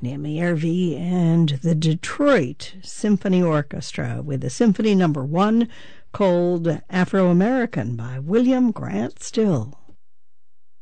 Naomi Ervey and the Detroit Symphony Orchestra with the Symphony No. 1 called Afro-American by William Grant Still.